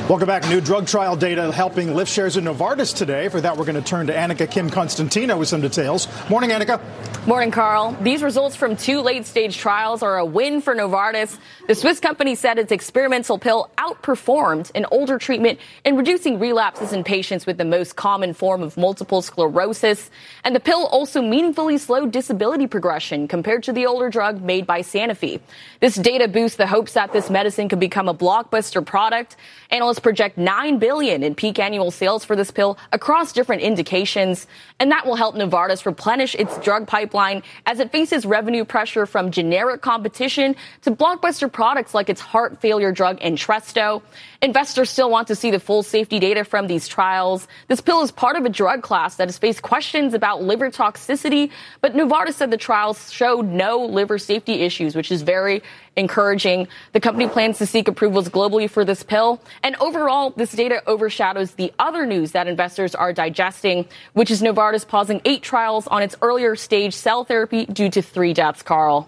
Welcome back. New drug trial data helping lift shares in Novartis today. For that, we're going to turn to Annika Kim Constantino with some details. Morning, Annika. Morning, Carl. These results from 2 late-stage trials are a win for Novartis. The Swiss company said its experimental pill outperformed an older treatment in reducing relapses in patients with the most common form of multiple sclerosis. And the pill also meaningfully slowed disability progression compared to the older drug made by Sanofi. This data boosts the hopes that this medicine could become a blockbuster product. Analysts project $9 billion in peak annual sales for this pill across different indications. And that will help Novartis replenish its drug pipeline as it faces revenue pressure from generic competition to blockbuster products like its heart failure drug Entresto. Investors still want to see the full safety data from these trials. This pill is part of a drug class that has faced questions about liver toxicity, but Novartis said the trials showed no liver safety issues, which is very encouraging. The company plans to seek approvals globally for this pill. And overall, this data overshadows the other news that investors are digesting, which is Novartis pausing 8 trials on its earlier stage cell therapy due to 3 deaths, Carl.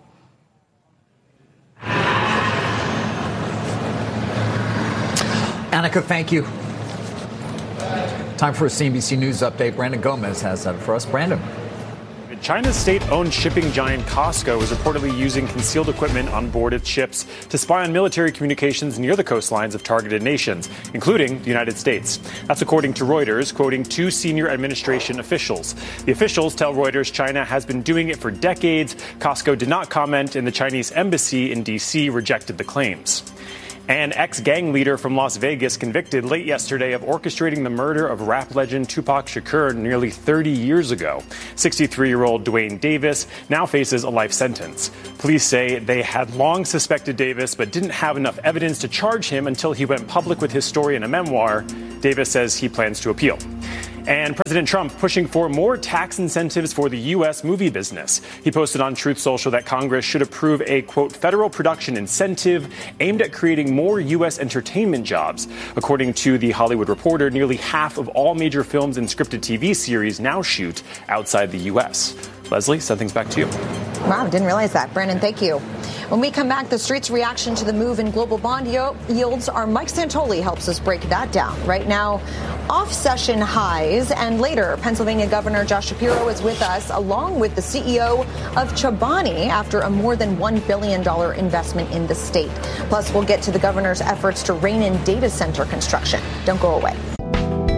Annika, thank you. Time for a CNBC News update. Brandon Gomez has that for us. Brandon. China's state-owned shipping giant Costco is reportedly using concealed equipment on board its ships to spy on military communications near the coastlines of targeted nations, including the United States. That's according to Reuters, quoting 2 senior administration officials. The officials tell Reuters China has been doing it for decades. Costco did not comment, and the Chinese embassy in D.C. rejected the claims. An ex-gang leader from Las Vegas convicted late yesterday of orchestrating the murder of rap legend Tupac Shakur nearly 30 years ago. 63-year-old Dwayne Davis now faces a life sentence. Police say they had long suspected Davis but didn't have enough evidence to charge him until he went public with his story in a memoir. Davis says he plans to appeal. And President Trump pushing for more tax incentives for the U.S. movie business. He posted on Truth Social that Congress should approve a, quote, federal production incentive aimed at creating more U.S. entertainment jobs. According to The Hollywood Reporter, nearly half of all major films and scripted TV series now shoot outside the U.S. Leslie, send things back to you. Wow, didn't realize that. Brandon, thank you. When we come back, the street's reaction to the move in global bond yields. Our Mike Santoli helps us break that down. Right now, off-session highs. And later, Pennsylvania Governor Josh Shapiro is with us, along with the CEO of Chobani, after a more than $1 billion investment in the state. Plus, we'll get to the governor's efforts to rein in data center construction. Don't go away.